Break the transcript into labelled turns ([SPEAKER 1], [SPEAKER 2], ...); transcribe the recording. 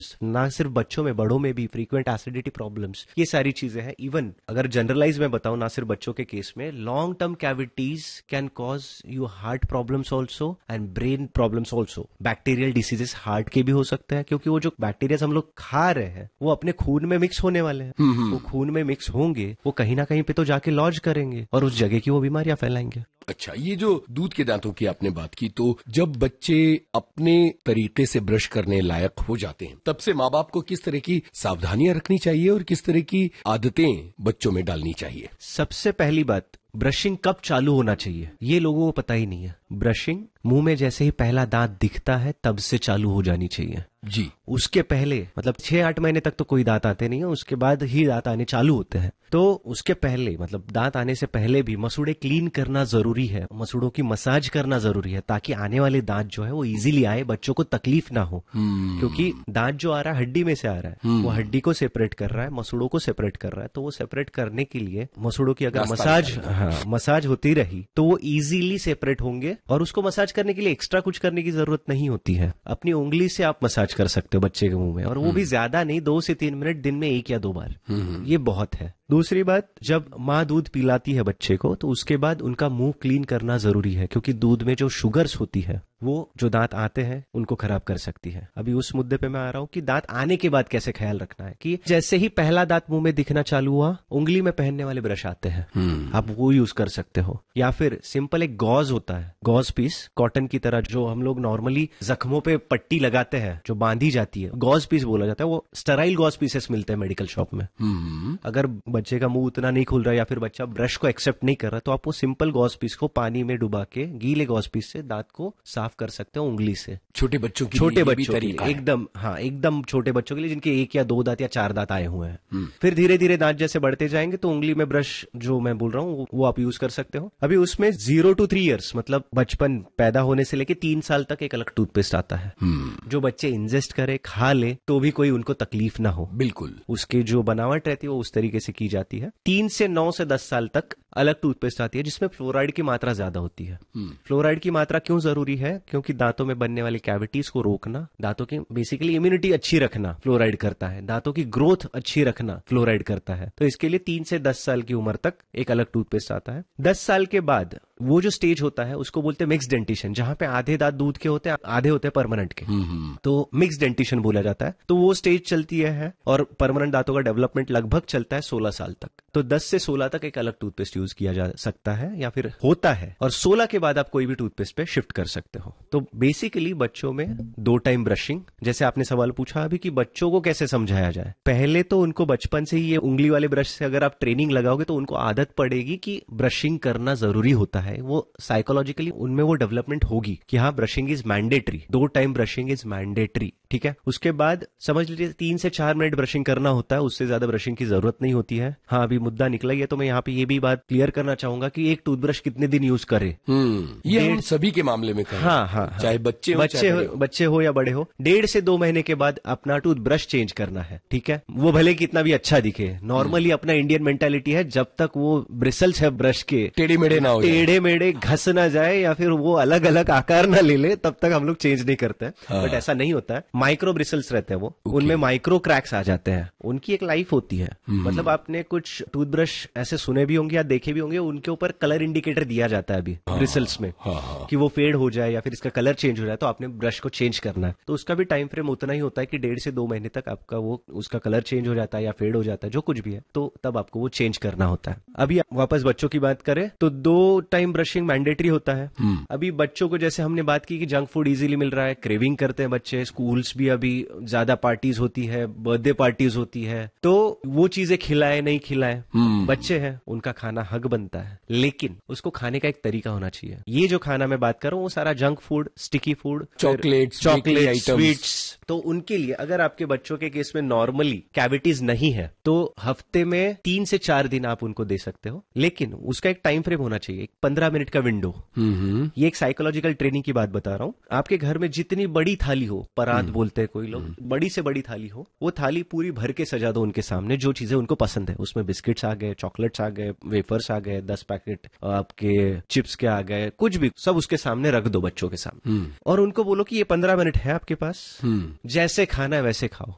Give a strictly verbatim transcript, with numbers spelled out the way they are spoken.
[SPEAKER 1] ना सिर्फ बच्चों में, बड़ों में भी फ्रीक्वेंट एसिडिटी प्रॉब्लम्स, ये सारी चीजें हैं। इवन अगर जनरलाइज में बताऊं, ना सिर्फ बच्चों के केस में, long term cavities can cause you heart problems also and brain problems also. Bacterial diseases heart के भी हो सकते हैं, क्योंकि वो जो बैक्टीरिया हम लोग खा रहे हैं वो अपने खून में मिक्स होने वाले हैं। वो खून में मिक्स होंगे, वो कहीं ना कहीं पे तो जाके लॉज करेंगे और उस जगह की वो बीमारियां फैलाएंगे।
[SPEAKER 2] अच्छा, ये जो दूध के दांतों की आपने बात की, तो जब बच्चे अपने तरीके से ब्रश करने लायक हो जाते हैं, तब से माँ बाप को किस तरह की सावधानियां रखनी चाहिए और किस तरह की आदतें बच्चों में डालनी चाहिए?
[SPEAKER 1] सबसे पहली बात, ब्रशिंग कब चालू होना चाहिए ये लोगों को पता ही नहीं है। ब्रशिंग मुंह में जैसे ही पहला दांत दिखता है तब से चालू हो जानी चाहिए
[SPEAKER 2] जी।
[SPEAKER 1] उसके पहले मतलब छह आठ महीने तक तो कोई दांत आते नहीं है, उसके बाद ही दांत आने चालू होते हैं। तो उसके पहले मतलब दांत आने से पहले भी मसूड़े क्लीन करना जरूरी है, मसूड़ों की मसाज करना जरूरी है, ताकि आने वाले दांत जो है वो इजीली आए, बच्चों को तकलीफ ना हो। क्योंकि दांत जो आ रहा है हड्डी में से आ रहा है, वो हड्डी को सेपरेट कर रहा है, मसूड़ों को सेपरेट कर रहा है। तो वो सेपरेट करने के लिए मसूड़ों की अगर मसाज हाँ मसाज होती रही तो वो इजीली सेपरेट होंगे, और उसको मसाज करने के लिए एक्स्ट्रा कुछ करने की जरूरत नहीं होती है। अपनी उंगली से आप मसाज कर सकते हो बच्चे के मुंह में, और वो भी ज्यादा नहीं, दो से तीन मिनट दिन में एक या दो बार, ये बहुत है। दूसरी बात, जब माँ दूध पिलाती है बच्चे को तो उसके बाद उनका मुंह क्लीन करना जरूरी है, क्योंकि दूध में जो शुगर्स होती है वो जो दांत आते हैं उनको खराब कर सकती है। अभी उस मुद्दे पे मैं आ रहा हूँ कि दांत आने के बाद कैसे ख्याल रखना है। कि जैसे ही पहला दांत मुंह में दिखना चालू हुआ, उंगली में पहनने वाले ब्रश आते हैं, आप वो यूज कर सकते हो। या फिर सिंपल एक गॉज होता है, गॉज पीस, कॉटन की तरह जो हम लोग नॉर्मली जख्मों पे पट्टी लगाते हैं जो बांधी जाती है, गॉज पीस बोला जाता है। वो स्टेराइल गॉज पीसेस मिलते हैं मेडिकल शॉप में। अगर बच्चे का मुंह उतना नहीं खुल रहा या फिर बच्चा ब्रश को एक्सेप्ट नहीं कर रहा, तो आप वो सिंपल गॉज पीस को पानी में डुबा के गीले गॉज पीस से दांत को साफ कर सकते हो उंगली से।
[SPEAKER 2] छोटे बच्चों के
[SPEAKER 1] छोटे
[SPEAKER 2] लिए
[SPEAKER 1] बच्चों के लिए एकदम हाँ एकदम छोटे बच्चों के लिए जिनके एक या दो दांत या चार दांत आए हुए हैं। फिर धीरे धीरे दांत जैसे बढ़ते जाएंगे तो उंगली में ब्रश जो मैं बोल रहा हूँ वो आप यूज कर सकते हो। अभी उसमें जीरो टू थ्री इयर्स मतलब बचपन पैदा होने से लेके तीन साल तक एक अलग टूथपेस्ट आता है, जो बच्चे इंजेस्ट करे, खा ले तो भी कोई उनको तकलीफ ना हो।
[SPEAKER 2] बिल्कुल,
[SPEAKER 1] उसकी जो बनावट रहती है वो उस तरीके से की जाती है। तीन से नौ से दस साल तक अलग टूथपेस्ट आती है जिसमें फ्लोराइड की मात्रा ज्यादा होती है। फ्लोराइड की मात्रा क्यों जरूरी है? क्योंकि दांतों में बनने वाली कैविटीज को रोकना, दांतों की बेसिकली इम्यूनिटी अच्छी रखना फ्लोराइड करता है, दांतों की ग्रोथ अच्छी रखना फ्लोराइड करता है। तो इसके लिए तीन से दस साल की उम्र तक एक अलग टूथपेस्ट आता है। दस साल के बाद वो जो स्टेज होता है उसको बोलते हैं मिक्स डेंटिशन, जहां पे आधे दांत दूध के होते हैं, आधे होते हैं परमानेंट के, तो मिक्स डेंटिशन बोला जाता है। तो वो स्टेज चलती है और परमानेंट दांतों का डेवलपमेंट लगभग चलता है सोलह साल तक। तो दस से सोलह तक एक अलग टूथपेस्ट यूज किया जा सकता है या फिर होता है, और सोलह के बाद आप कोई भी टूथपेस्ट पे शिफ्ट कर सकते हो। तो बेसिकली बच्चों में दो टाइम ब्रशिंग, जैसे आपने सवाल पूछा अभी कि बच्चों को कैसे समझाया जाए। पहले तो उनको बचपन से ही ये उंगली वाले ब्रश से अगर आप ट्रेनिंग लगाओगे तो उनको आदत पड़ेगी कि ब्रशिंग करना जरूरी होता है। वो साइकोलॉजिकली उनमें वो डेवलपमेंट होगी कि हाँ ब्रशिंग इज मैंडेटरी, दो टाइम ब्रशिंग इज मैंडेटरी, ठीक है। उसके बाद समझ लीजिए तीन से चार मिनट ब्रशिंग करना होता है, उससे ज्यादा ब्रशिंग की जरूरत नहीं होती है। हाँ अभी मुद्दा निकला ही है तो मैं यहाँ पे ये भी बात क्लियर करना चाहूंगा कि एक टूथब्रश कितने दिन यूज करे।
[SPEAKER 2] ये हम सभी के मामले में करें,
[SPEAKER 1] हाँ हाँ
[SPEAKER 2] चाहे बच्चे हो,
[SPEAKER 1] बच्चे हो, बच्चे हो या बड़े हो, डेढ़ से दो महीने के बाद अपना टूथब्रश चेंज करना है, ठीक है। वो भले कितना भी अच्छा दिखे, नॉर्मली अपना इंडियन मेंटालिटी है जब तक वो ब्रिसल्स है ब्रश के
[SPEAKER 2] टेढ़े मेढ़े ना हो,
[SPEAKER 1] टेढ़े मेढ़े घस ना जाए या फिर वो अलग अलग आकार ना ले ले, तब तक हम लोग चेंज नहीं करते हैं। हाँ। बट ऐसा नहीं होता है, माइक्रो ब्रिसल्स रहते हैं वो, उनमें माइक्रो क्रैक्स आ जाते हैं, उनकी एक लाइफ होती है। मतलब आपने कुछ टूथब्रश ऐसे सुने भी होंगे या देखे भी होंगे, उनके ऊपर कलर इंडिकेटर दिया जाता है अभी ब्रिसल्स में, कि वो फेड हो जाए या फिर इसका कलर चेंज हो जाए तो आपने ब्रश को चेंज करना है। तो उसका भी टाइम फ्रेम उतना ही होता है कि डेढ़ से दो महीने तक आपका वो उसका कलर चेंज हो जाता है या फेड हो जाता है, जो कुछ भी है, तो तब आपको वो चेंज करना होता है। अभी वापस बच्चों की बात करें तो दो टाइम ब्रशिंग मैंडेटरी होता है। अभी बच्चों को जैसे हमने बात की कि जंक फूड इजीली मिल रहा है, क्रेविंग करते हैं बच्चे, स्कूल्स भी अभी ज्यादा पार्टीज होती है, बर्थडे पार्टीज होती है, तो वो चीजें खिलाए नहीं खिलाए, बच्चे हैं उनका खाना हक बनता है, लेकिन उसको खाने का एक तरीका होना चाहिए। ये जो खाना मैं बात कर रहा हूँ वो सारा junk food, sticky food,
[SPEAKER 2] chocolate
[SPEAKER 1] chocolate sweets, तो उनके लिए अगर आपके बच्चों के केस में नॉर्मली कैविटीज नहीं है तो हफ्ते में तीन से चार दिन आप उनको दे सकते हो, लेकिन उसका एक टाइम फ्रेम होना चाहिए, एक पंद्रह मिनट का विंडो। ये एक साइकोलॉजिकल ट्रेनिंग की बात बता रहा हूँ। आपके घर में जितनी बड़ी थाली हो, परात बोलते हैं कोई लोग, बड़ी से बड़ी थाली हो, वो थाली पूरी भर के सजा दो उनके सामने, जो चीजें उनको पसंद है। उसमें बिस्किट्स आ गए, चॉकलेट्स आ गए, वेफर्स आ गए, दस पैकेट आपके चिप्स के आ गए, कुछ भी, सब उसके सामने रख दो बच्चों के सामने, और उनको बोलो कि ये पंद्रह मिनट है आपके पास, जैसे खाना है वैसे खाओ।